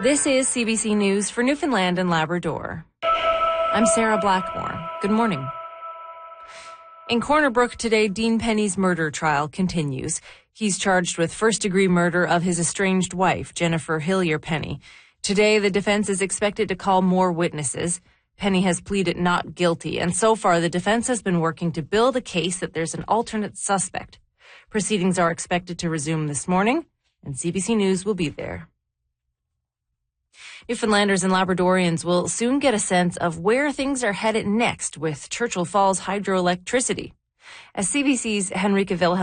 This is CBC News for Newfoundland and Labrador. I'm Sarah Blackmore. Good morning. In Corner Brook today, Dean Penny's murder trial continues. He's charged with first-degree murder of his estranged wife, Jennifer Hillier Penny. Today, the defense is expected to call more witnesses. Penny has pleaded not guilty, and so far the defense has been working to build a case that there's an alternate suspect. Proceedings are expected to resume this morning, and CBC News will be there. Newfoundlanders and Labradorians will soon get a sense of where things are headed next with Churchill Falls hydroelectricity. As CBC's Henrika Wilhelm